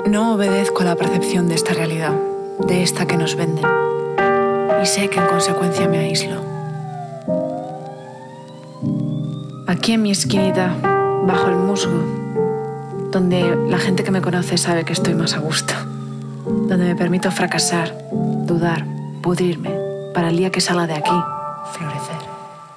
No obedezco a la percepción de esta realidad, de esta que nos venden. Y sé que en consecuencia me aíslo. Aquí en mi esquinita, bajo el musgo, donde la gente que me conoce sabe que estoy más a gusto, donde me permito fracasar, dudar, pudrirme, para el día que salga de aquí, florecer.